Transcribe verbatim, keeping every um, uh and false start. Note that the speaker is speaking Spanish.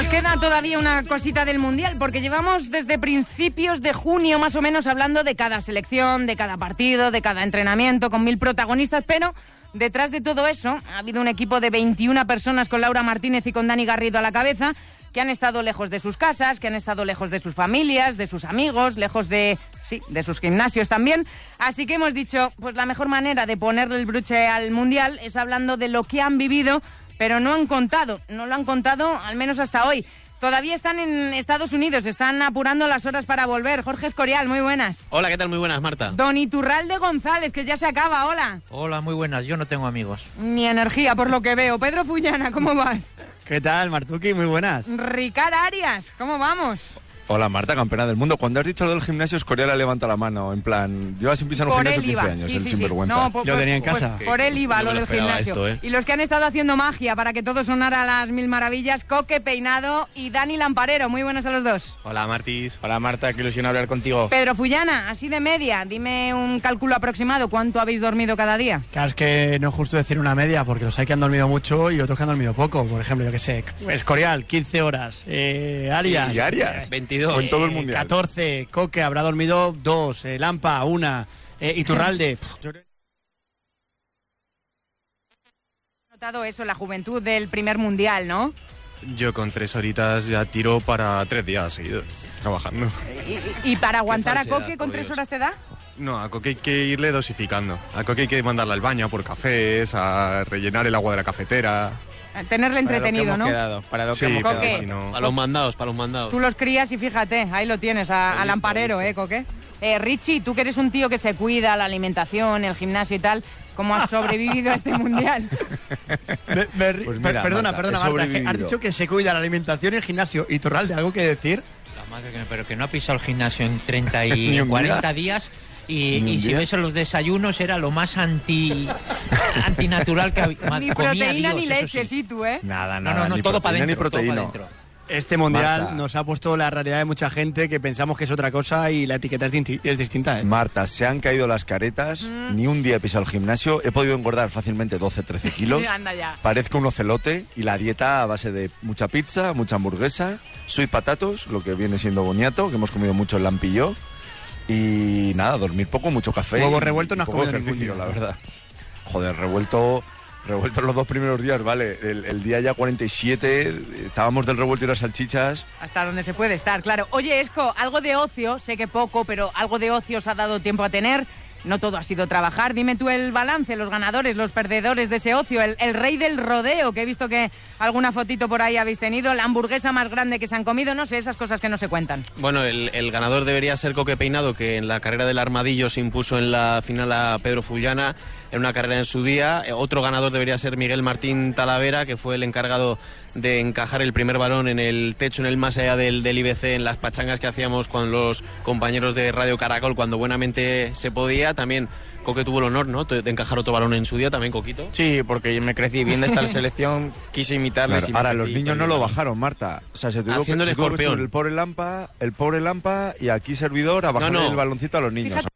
nos queda todavía una cosita del Mundial, porque llevamos desde principios de junio más o menos hablando de cada selección, de cada partido, de cada entrenamiento, con mil protagonistas, pero detrás de todo eso ha habido un equipo de veintiuna personas con Laura Martínez y con Dani Garrido a la cabeza, que han estado lejos de sus casas, que han estado lejos de sus familias, de sus amigos, lejos de, sí, de sus gimnasios también. Así que hemos dicho, pues la mejor manera de ponerle el broche al Mundial es hablando de lo que han vivido, pero no han contado, no lo han contado al menos hasta hoy. Todavía están en Estados Unidos, están apurando las horas para volver. Jorge Escorial, muy buenas. Hola, ¿qué tal? Muy buenas, Marta. Don Iturralde González, que ya se acaba, hola. Hola, muy buenas, yo no tengo amigos. Ni energía, por lo que veo. Pedro Fullana, ¿cómo vas? ¿Qué tal, Martuki? Muy buenas. Ricard Arias, ¿cómo vamos? Hola, Marta, campeona del mundo. Cuando has dicho lo del gimnasio, Escorial le levanta la mano, en plan, lleva sin pisar un por gimnasio quince iba. años, sí, el sí, sinvergüenza. Sí. No, por, Yo tenía en casa. Por, por él iba no lo me del lo gimnasio. esto, ¿eh? Y los que han estado haciendo magia para que todo sonara a las mil maravillas, Coque Peinado y Dani Lamparero. Muy buenas a los dos. Hola, Martis. Hola, Marta, qué ilusión hablar contigo. Pedro Fullana, así de media, dime un cálculo aproximado. ¿Cuánto habéis dormido cada día? Claro, es que no es justo decir una media, porque los hay que han dormido mucho y otros que han dormido poco. Por ejemplo, yo que sé, Escorial, quince horas. Eh, Arias. ¿Y Arias? veintidós. O en todo el eh, mundial. catorce. Coque habrá dormido dos. Eh, Lampa, una. Eh, Iturralde. Yo... notado eso, la juventud del primer mundial, ¿no? Yo con tres horitas ya tiro para tres días seguidos, trabajando. ¿Y, y, y para aguantar a falsedad, Coque con por tres Dios. horas te da? No, a Coque hay que irle dosificando. A Coque hay que mandarle al baño por cafés, a rellenar el agua de la cafetera. Tenerle entretenido, ¿no? Quedado, para lo Sí, que hemos pero Coque. si no... Para los mandados, para los mandados. Tú los crías y fíjate, ahí lo tienes, a, al Lamparero, ¿eh, Coque? Eh, Richie, tú que eres un tío que se cuida, la alimentación, el gimnasio y tal, ¿cómo has sobrevivido a este mundial? Me- me- Pues per- mira, perdona, Marta, perdona, he Marta. que sobrevivido. Has dicho que se cuida la alimentación y el gimnasio. Iturralde, ¿algo que decir? La madre que me- pero que no ha pisado el gimnasio en treinta Ni y un cuarenta día. días y, Ni un y si día. ves en los desayunos era lo más anti antinatural que había. Ni Comía proteína Dios, ni eso leche, sí. sí, tú, ¿eh? Nada, No, nada, no, no, ni todo para proteína ni dentro, todo para proteína. dentro. Este mundial Marta. nos ha puesto la realidad de mucha gente que pensamos que es otra cosa y la etiqueta es, dinti- es distinta, ¿eh? Marta, se han caído las caretas, ni un día he pisado el gimnasio, he podido engordar fácilmente doce, trece kilos. Anda ya. Parezco un ocelote y la dieta a base de mucha pizza, mucha hamburguesa, sweet patatos, lo que viene siendo boniato, que hemos comido mucho el lampillo. Y nada, dormir poco, mucho café. Huevo y- revuelto y no has poco comido ningún ejercicio, día, la ¿no? verdad. Joder, revuelto, revuelto los dos primeros días, vale. El, el día ya cuarenta y siete, estábamos del revuelto y las salchichas. Hasta donde se puede estar, claro. Oye, Esco, algo de ocio, sé que poco, pero algo de ocio os ha dado tiempo a tener. No todo ha sido trabajar. Dime tú el balance, los ganadores, los perdedores de ese ocio. El, el rey del rodeo, que he visto que alguna fotito por ahí habéis tenido. La hamburguesa más grande que se han comido. No sé, esas cosas que no se cuentan. Bueno, el, el ganador debería ser Coque Peinado, que en la carrera del Armadillo se impuso en la final a Pedro Fullana, en una carrera en su día. Eh, Otro ganador debería ser Miguel Martín Talavera, que fue el encargado de encajar el primer balón en el techo, en el más allá del, del I B C, en las pachangas que hacíamos con los compañeros de Radio Caracol cuando buenamente se podía. También Coque tuvo el honor, ¿no?, de encajar otro balón en su día, también Coquito. Sí, porque yo me crecí viendo esta selección, quise imitarles. Claro, y me ahora, los crecí niños con no lo ellos. bajaron, Marta. O sea, se tuvo que Haciendo el se tuvo que escorpión. subir el pobre Lampa, el pobre Lampa y aquí servidor a bajar No, no. el baloncito a los niños. Fíjate